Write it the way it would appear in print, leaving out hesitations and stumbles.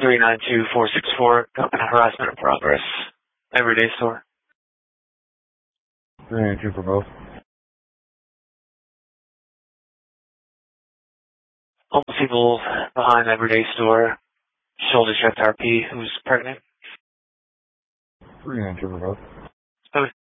392464, harassment in progress. Everyday store. 392 for both. Homeless people behind Everyday store. Shoulder checked RP who's pregnant. 392 for both. Okay.